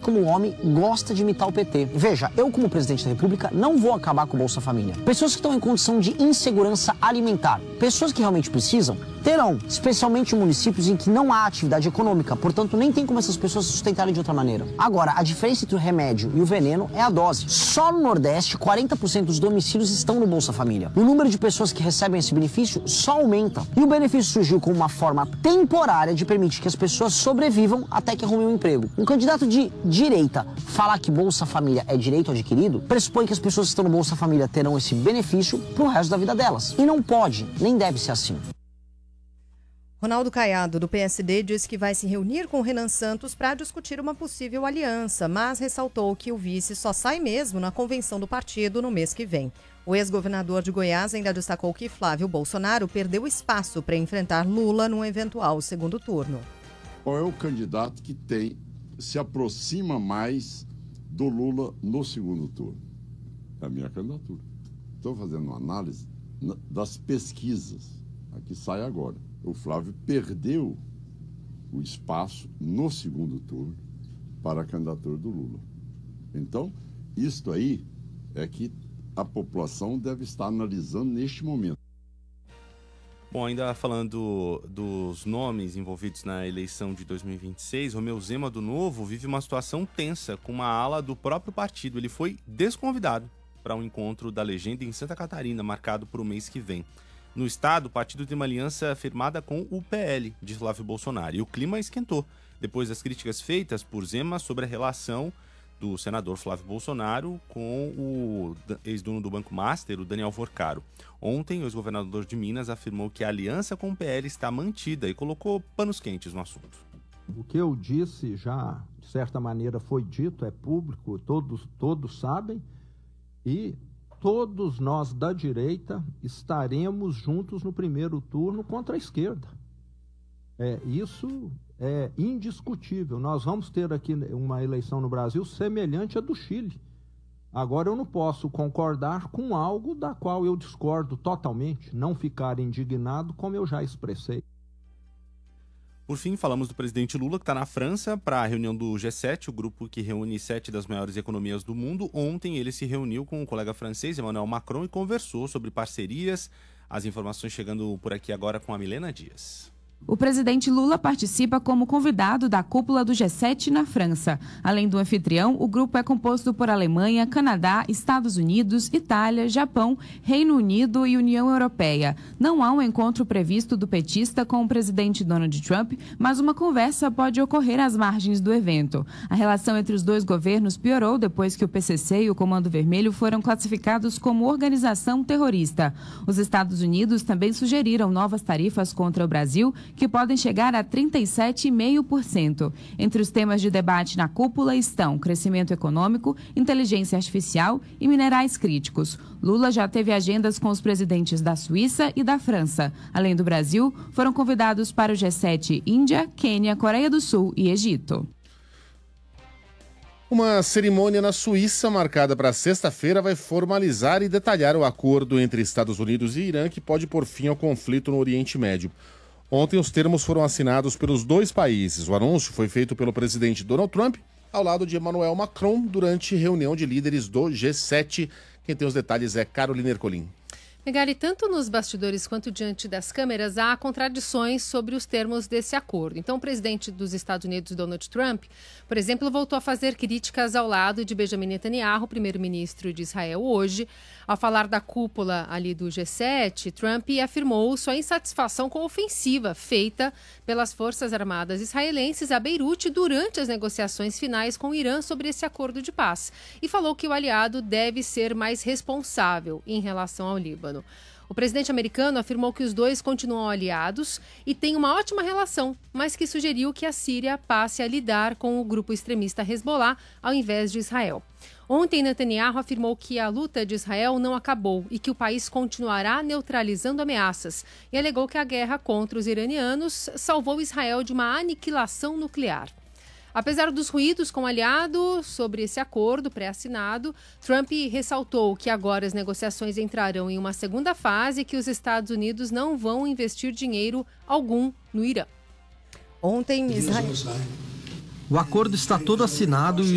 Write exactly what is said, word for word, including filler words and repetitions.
como homem, gosta de imitar o P T. Veja, eu como presidente da República não vou acabar com o Bolsa Família. Pessoas que estão em condição de insegurança alimentar, pessoas que realmente precisam, terão, especialmente em municípios em que não há atividade econômica, portanto nem tem como essas pessoas se sustentarem de outra maneira. Agora, a diferença entre o remédio e o veneno é a dose. Só no Nordeste, quarenta por cento dos domicílios estão no Bolsa Família. O número de pessoas que recebem esse benefício só aumenta. E o benefício surgiu como uma forma temporária de permitir que as pessoas sobrevivam até que arrumem um emprego. Um candidato de direita falar que Bolsa Família é direito adquirido pressupõe que as pessoas que estão no Bolsa Família terão esse benefício pro resto da vida delas. E não pode, nem deve ser assim. Ronaldo Caiado, do P S D, disse que vai se reunir com Renan Santos para discutir uma possível aliança, mas ressaltou que o vice só sai mesmo na convenção do partido no mês que vem. O ex-governador de Goiás ainda destacou que Flávio Bolsonaro perdeu espaço para enfrentar Lula num eventual segundo turno. Qual é o candidato que tem, se aproxima mais do Lula no segundo turno? É a minha candidatura. Estou fazendo uma análise das pesquisas, a que sai agora. O Flávio perdeu o espaço no segundo turno para a candidatura do Lula. Então, isto aí é que a população deve estar analisando neste momento. Bom, ainda falando dos nomes envolvidos na eleição de dois mil e vinte e seis, Romeu Zema, do Novo, vive uma situação tensa com uma ala do próprio partido. Ele foi desconvidado para um encontro da legenda em Santa Catarina, marcado para o mês que vem. No estado, o partido tem uma aliança firmada com o P L de Flávio Bolsonaro. E o clima esquentou depois das críticas feitas por Zema sobre a relação do senador Flávio Bolsonaro com o ex-dono do Banco Master, o Daniel Forcaro. Ontem, o ex-governador de Minas afirmou que a aliança com o P L está mantida e colocou panos quentes no assunto. O que eu disse já, de certa maneira, foi dito, é público, todos, todos sabem, e todos nós da direita estaremos juntos no primeiro turno contra a esquerda. É, isso é indiscutível. Nós vamos ter aqui uma eleição no Brasil semelhante à do Chile. Agora, eu não posso concordar com algo da qual eu discordo totalmente, não ficar indignado como eu já expressei. Por fim, falamos do presidente Lula, que está na França para a reunião do G sete, o grupo que reúne sete das maiores economias do mundo. Ontem ele se reuniu com o colega francês, Emmanuel Macron, e conversou sobre parcerias. As informações chegando por aqui agora com a Milena Dias. O presidente Lula participa como convidado da cúpula do G sete na França. Além do anfitrião, o grupo é composto por Alemanha, Canadá, Estados Unidos, Itália, Japão, Reino Unido e União Europeia. Não há um encontro previsto do petista com o presidente Donald Trump, mas uma conversa pode ocorrer às margens do evento. A relação entre os dois governos piorou depois que o P C C e o Comando Vermelho foram classificados como organização terrorista. Os Estados Unidos também sugeriram novas tarifas contra o Brasil, que podem chegar a trinta e sete vírgula cinco por cento. Entre os temas de debate na cúpula estão crescimento econômico, inteligência artificial e minerais críticos. Lula já teve agendas com os presidentes da Suíça e da França. Além do Brasil, foram convidados para o G sete Índia, Quênia, Coreia do Sul e Egito. Uma cerimônia na Suíça, marcada para sexta-feira, vai formalizar e detalhar o acordo entre Estados Unidos e Irã, que pode pôr fim ao conflito no Oriente Médio. Ontem, os termos foram assinados pelos dois países. O anúncio foi feito pelo presidente Donald Trump, ao lado de Emmanuel Macron, durante reunião de líderes do G sete. Quem tem os detalhes é Carolina Ercolim. Megali, tanto nos bastidores quanto diante das câmeras, há contradições sobre os termos desse acordo. Então, o presidente dos Estados Unidos, Donald Trump, por exemplo, voltou a fazer críticas ao lado de Benjamin Netanyahu, primeiro-ministro de Israel, hoje. Ao falar da cúpula ali do G sete, Trump afirmou sua insatisfação com a ofensiva feita pelas Forças Armadas israelenses a Beirute durante as negociações finais com o Irã sobre esse acordo de paz. E falou que o aliado deve ser mais responsável em relação ao Líbano. O presidente americano afirmou que os dois continuam aliados e têm uma ótima relação, mas que sugeriu que a Síria passe a lidar com o grupo extremista Hezbollah ao invés de Israel. Ontem, Netanyahu afirmou que a luta de Israel não acabou e que o país continuará neutralizando ameaças e alegou que a guerra contra os iranianos salvou Israel de uma aniquilação nuclear. Apesar dos ruídos com o aliado sobre esse acordo pré-assinado, Trump ressaltou que agora as negociações entrarão em uma segunda fase e que os Estados Unidos não vão investir dinheiro algum no Irã. Ontem, Israel... O acordo está todo assinado e